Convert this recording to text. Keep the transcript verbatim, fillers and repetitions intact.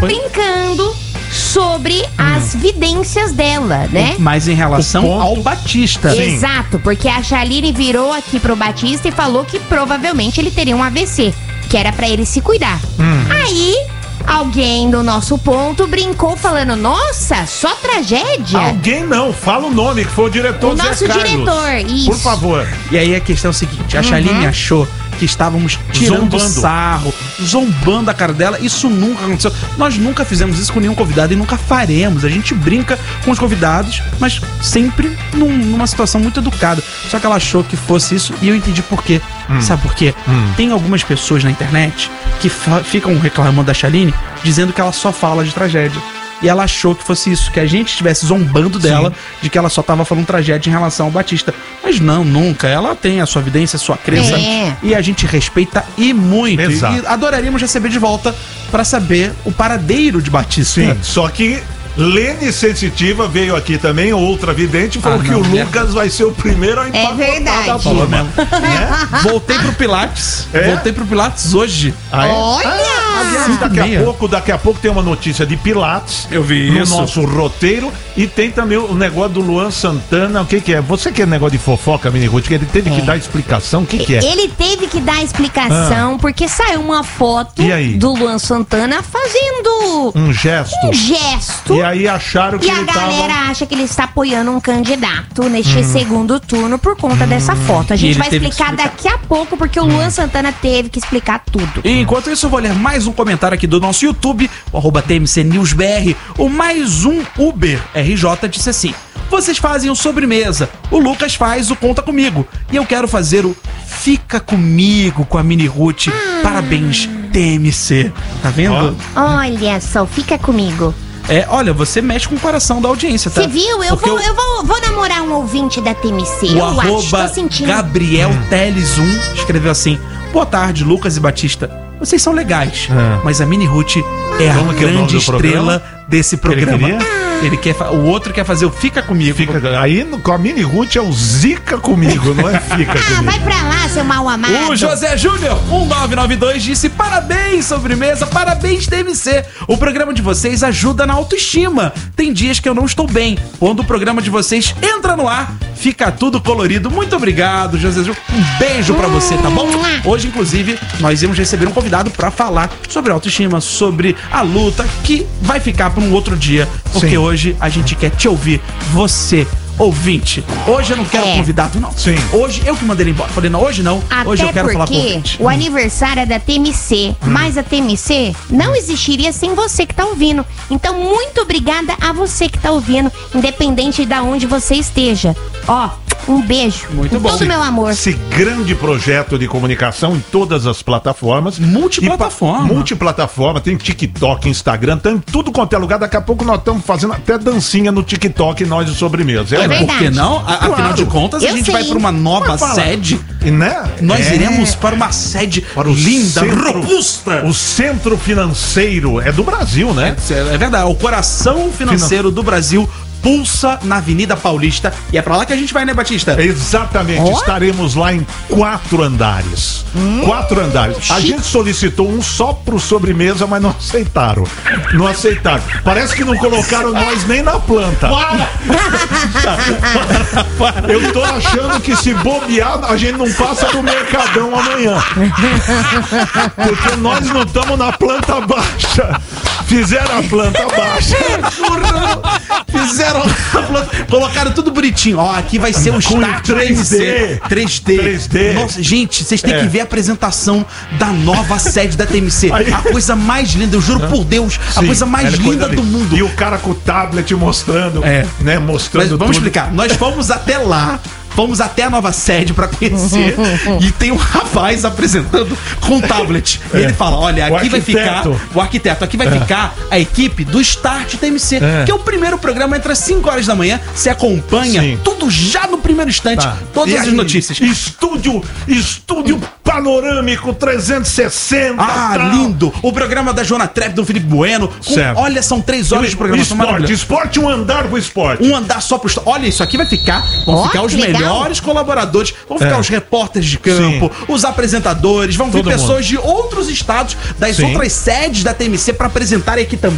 brincando sobre hum. as vidências dela, né? Mas em relação ao Batista. Sim. Exato, porque a Chaline virou aqui pro Batista e falou que provavelmente ele teria um A V C, que era pra ele se cuidar. Hum. Aí, alguém do nosso ponto brincou falando, nossa, só tragédia? Alguém não, fala o nome, que foi o diretor O Zé nosso Carlos. diretor, isso. Por favor. E aí a questão é o seguinte, a Chaline uhum. achou que estávamos tirando zombando. sarro, zombando a cara dela. Isso nunca aconteceu. Nós nunca fizemos isso com nenhum convidado e nunca faremos. A gente brinca com os convidados, mas sempre num, numa situação muito educada. Só que ela achou que fosse isso e eu entendi por quê. Hum. Sabe por quê? Hum. Tem algumas pessoas na internet que ficam reclamando da Chaline, dizendo que ela só fala de tragédia. E ela achou que fosse isso, que a gente estivesse zombando dela, sim, de que ela só estava falando tragédia em relação ao Batista. Mas não, nunca. Ela tem a sua evidência, a sua crença. É. E a gente respeita e muito. Exato. E adoraríamos receber de volta para saber o paradeiro de Batista. Sim, só que Lene Sensitiva veio aqui também, outra vidente, falou ah, que não, o Lucas é. vai ser o primeiro a empacotar é verdade. da turma. É? Voltei pro Pilates. É? Voltei pro Pilates hoje. Ah, é? Olha! Ah, aliás, daqui a, pouco, daqui a pouco tem uma notícia de Pilates. Eu vi no isso. No nosso roteiro. E tem também o negócio do Luan Santana. O que que é? Você que é negócio de fofoca, Mini Ruth, que ele teve é. que dar explicação. O que que é? Ele teve que dar explicação ah. porque saiu uma foto do Luan Santana fazendo um gesto. Um gesto. E aí acharam que E ele a galera tava... acha que ele está apoiando um candidato neste hum. segundo turno por conta hum. dessa foto. A gente vai explicar, explicar daqui a pouco, porque o hum. Luan Santana teve que explicar tudo. E enquanto isso, eu vou ler mais um comentário aqui do nosso YouTube, o arroba T M C News B R. O mais um Uber R J disse assim: vocês fazem o sobremesa, o Lucas faz o Conta Comigo, e eu quero fazer o Fica Comigo com a Mini Ruth. Ah. Parabéns, T M C. Tá vendo? Oh. Olha só, fica comigo. É, olha, você mexe com o coração da audiência, tá? Você viu? Eu, vou, eu... eu vou, vou namorar um ouvinte da T M C. O eu arroba acho, tô sentindo. Gabriel Teles um escreveu assim: boa tarde, Lucas e Batista. Vocês são legais, é. mas a Mini Ruth é Como a que grande é estrela desse programa. Ele, ele quer, o outro quer fazer o Fica Comigo. Fica, aí com a Mini Ruth é o Zica Comigo, não é Fica ah, Comigo. Vai pra lá, seu mal amado. O José Júnior um nove nove dois disse: parabéns, sobremesa, parabéns, T M C. O programa de vocês ajuda na autoestima. Tem dias que eu não estou bem. Quando o programa de vocês entra no ar, fica tudo colorido. Muito obrigado, José Júnior. Um beijo pra você, tá bom? Hoje, inclusive, nós íamos receber um convidado pra falar sobre autoestima, sobre a luta, que vai ficar pra um outro dia, porque Sim. hoje a gente quer te ouvir, você, ouvinte. Hoje eu não quero é. convidado, não. Sim. Hoje eu que mandei ele embora. Falei, não, hoje não. Até hoje eu quero falar com o ouvinte. O aniversário é da T M C, hum. mas a T M C não existiria sem você que tá ouvindo. Então, muito obrigada a você que tá ouvindo, independente de onde você esteja. Ó, um beijo. Muito bom. Todo meu amor. Esse grande projeto de comunicação em todas as plataformas. Multiplataforma. Multiplataforma. Tem TikTok, Instagram, tem tudo quanto é lugar. Daqui a pouco nós estamos fazendo até dancinha no TikTok, nós de sobremesa. É, é verdade. Por que não? A, claro. Afinal de contas, Eu a gente sei. vai para uma nova sede. E, né? Nós é. iremos para uma sede para o linda, centro, robusta. O centro financeiro é do Brasil, né? É, é verdade. O coração financeiro Finan... do Brasil pulsa na Avenida Paulista. E é pra lá que a gente vai, né, Batista? Exatamente. Oh? Estaremos lá em quatro andares. Hum? Quatro andares. A gente solicitou um só pro sobremesa, mas não aceitaram. Não aceitaram. Parece que não colocaram nós nem na planta. Eu tô achando que se bobear, a gente não passa do Mercadão amanhã. Porque nós não estamos na planta baixa. Fizeram a planta baixa. Fizeram a planta. Colocaram tudo bonitinho. Ó, aqui vai ser um start três D. três D. três D. Nossa, gente, vocês têm é. que ver a apresentação da nova sede da T M C. Aí... A coisa mais linda, eu juro por Deus, Sim, a coisa mais linda coisa do mundo. E o cara com o tablet mostrando, é. né? Mostrando Mas vamos tudo. explicar. Nós fomos até lá. Fomos até a nova sede pra conhecer e tem um rapaz apresentando com um tablet. E é. ele fala, olha, aqui vai ficar o arquiteto, aqui vai é. ficar a equipe do Start T M C, é. que é o primeiro programa entre as cinco horas da manhã. Você acompanha Sim. tudo já no primeiro instante, tá. todas e as aí, notícias. Estúdio, estúdio panorâmico trezentos e sessenta. Ah, tal. Lindo. O programa da Joana Trepp, do Felipe Bueno. Com, olha, são três horas de programação maravilhosa. Esporte, um andar pro esporte. Um andar só pro esporte. Olha, isso aqui vai ficar, vão oh, ficar os melhores melhores colaboradores, vão ficar é. os repórteres de campo, Sim. os apresentadores, vão vir pessoas mundo. de outros estados, das Sim. outras sedes da T M C para apresentarem aqui também.